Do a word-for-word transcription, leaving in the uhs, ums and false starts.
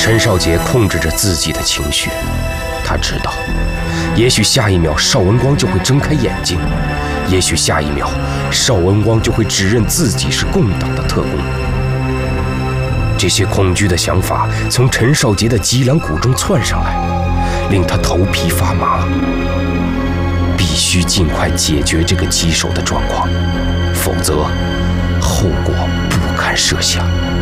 陈少杰控制着自己的情绪，他知道，也许下一秒邵文光就会睁开眼睛，也许下一秒邵文光就会指认自己是共党的特工。这些恐惧的想法从陈少杰的脊梁骨中窜上来，令他头皮发麻。必须尽快解决这个棘手的状况，否则后果不堪设想。